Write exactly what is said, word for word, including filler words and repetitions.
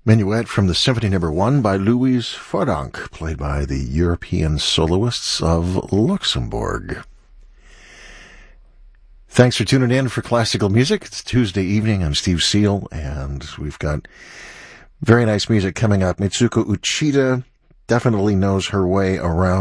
Minuet from the Symphony Number One by Louise Fordonck, played by the European Soloists of Luxembourg. Thanks for tuning in for classical music. It's Tuesday evening. I'm Steve Seal, and we've got very nice music coming up. Mitsuko Uchida definitely knows her way around